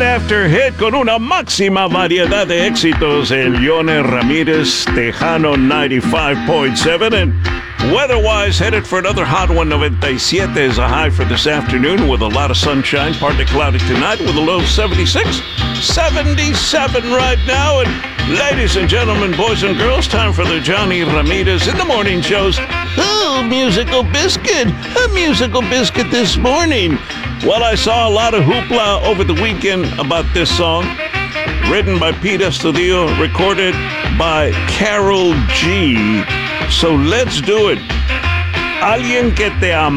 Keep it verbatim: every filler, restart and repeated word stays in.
after hit con una máxima variedad de éxitos. El Yone Ramirez Tejano ninety-five point seven, and weather-wise headed for another hot one. ninety-seven is a high for this afternoon with a lot of sunshine. Partly cloudy tonight with a low seventy-six. seventy-seven right now. And ladies and gentlemen, boys and girls, time for the Johnny Ramirez in the morning shows. Oh, musical biscuit. A musical biscuit this morning. Well, I saw a lot of hoopla over the weekend about this song. Written by Pete Estudillo, recorded by Carol G. So let's do it. Alguien que te ama.